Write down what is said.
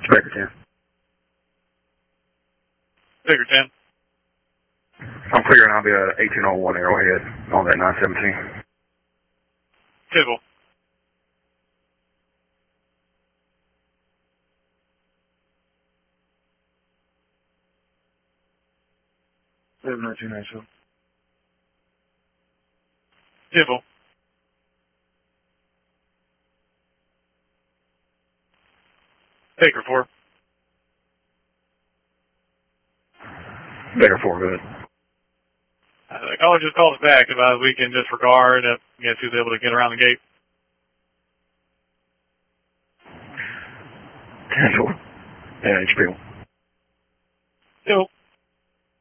Baker 10. Baker 10. I'm clearing. I'll be at 1801 Arrowhead on that 917. Typical. Typical. Baker 4. Baker 4, good. The caller just called us back about we can disregard if he was able to get around the gate. 10-4. Yeah, HP. Typical.